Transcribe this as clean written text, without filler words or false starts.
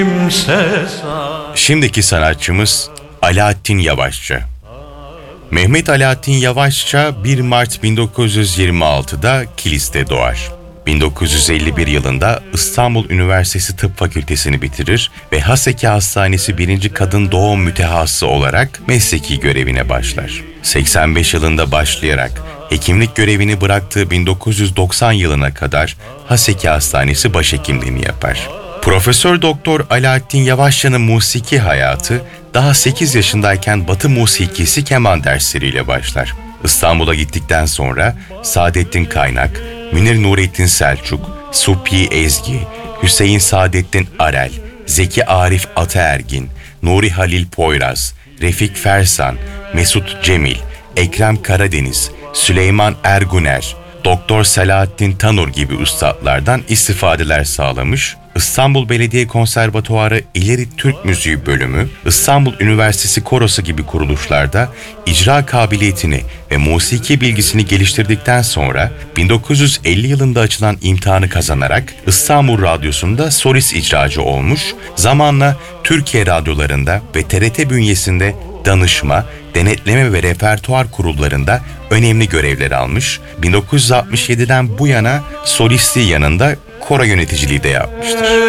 Şimdiki sanatçımız Alaaddin Yavaşça. Mehmet Alaaddin Yavaşça 1 Mart 1926'da Kilis'te doğar. 1951 yılında İstanbul Üniversitesi Tıp Fakültesini bitirir ve Haseki Hastanesi 1. Kadın Doğum Mütehassısı olarak mesleki görevine başlar. 85 yılında başlayarak hekimlik görevini bıraktığı 1990 yılına kadar Haseki Hastanesi başhekimliğini yapar. Profesör Doktor Alaaddin Yavaşça'nın musiki hayatı daha 8 yaşındayken Batı musikisi keman dersleriyle başlar. İstanbul'a gittikten sonra Saadettin Kaynak, Münir Nurettin Selçuk, Subhi Ezgi, Hüseyin Saadettin Arel, Zeki Arif Ataergin, Nuri Halil Poyraz, Refik Fersan, Mesut Cemil, Ekrem Karadeniz, Süleyman Erguner, Doktor Selahattin Tanur gibi üstadlardan istifadeler sağlamış, İstanbul Belediye Konservatuarı İleri Türk Müziği Bölümü, İstanbul Üniversitesi Korosu gibi kuruluşlarda icra kabiliyetini ve musiki bilgisini geliştirdikten sonra 1950 yılında açılan imtihanı kazanarak İstanbul Radyosu'nda solist icracı olmuş, zamanla Türkiye radyolarında ve TRT bünyesinde danışma, denetleme ve repertuar kurullarında önemli görevler almış, 1967'den bu yana solistliği yanında koro yöneticiliği de yapmıştır.